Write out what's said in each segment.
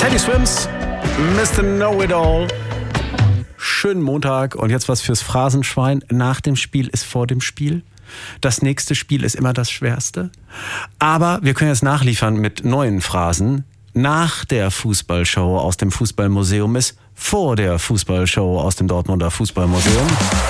Teddy Swims, Mr. Know-It-All. Schönen Montag und jetzt was fürs Phrasenschwein. Nach dem Spiel ist vor dem Spiel. Das nächste Spiel ist immer das Schwerste. Aber wir können jetzt nachliefern mit neuen Phrasen. Nach der Fußballshow aus dem Fußballmuseum ist vor der Fußballshow aus dem Dortmunder Fußballmuseum.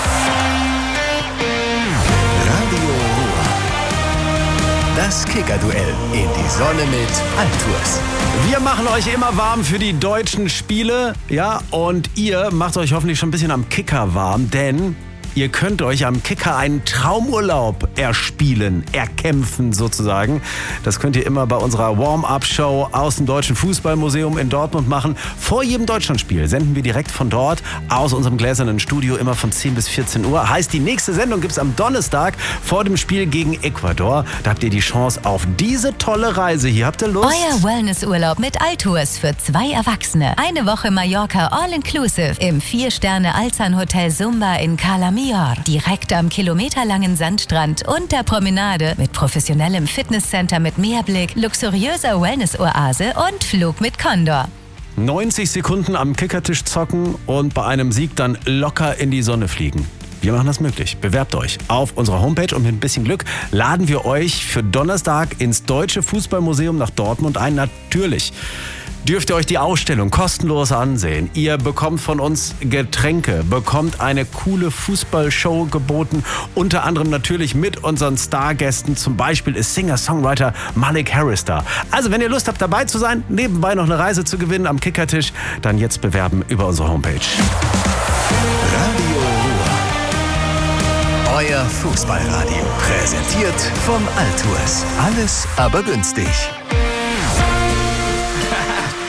Radio Ruhr. Das Kicker-Duell in die Sonne mit Altours. Wir machen euch immer warm für die deutschen Spiele. Ja, und ihr macht euch hoffentlich schon ein bisschen am Kicker warm, denn ihr könnt euch am Kicker einen Traumurlaub erkämpfen sozusagen. Das könnt ihr immer bei unserer Warm-Up-Show aus dem Deutschen Fußballmuseum in Dortmund machen. Vor jedem Deutschlandspiel senden wir direkt von dort aus unserem gläsernen Studio immer von 10 bis 14 Uhr. Heißt, die nächste Sendung gibt's am Donnerstag vor dem Spiel gegen Ecuador. Da habt ihr die Chance auf diese tolle Reise. Hier habt ihr Lust? Euer Wellnessurlaub mit Altours für 2 Erwachsene. Eine Woche Mallorca All-Inclusive im 4-Sterne-Alzan-Hotel Sumba in Cala Mior. Direkt am kilometerlangen Sandstrand und der Promenade mit professionellem Fitnesscenter mit Meerblick, luxuriöser Wellness-Oase und Flug mit Condor. 90 Sekunden am Kickertisch zocken und bei einem Sieg dann locker in die Sonne fliegen. Wir machen das möglich. Bewerbt euch auf unserer Homepage und mit ein bisschen Glück laden wir euch für Donnerstag ins Deutsche Fußballmuseum nach Dortmund ein. Natürlich dürft ihr euch die Ausstellung kostenlos ansehen. Ihr bekommt von uns Getränke, bekommt eine coole Fußballshow geboten, unter anderem natürlich mit unseren Stargästen. Zum Beispiel ist Singer-Songwriter Malik Harris da. Also wenn ihr Lust habt dabei zu sein, nebenbei noch eine Reise zu gewinnen am Kickertisch, dann jetzt bewerben über unsere Homepage. Radio Ruhr. Euer Fußballradio. Präsentiert von Altours. Alles aber günstig.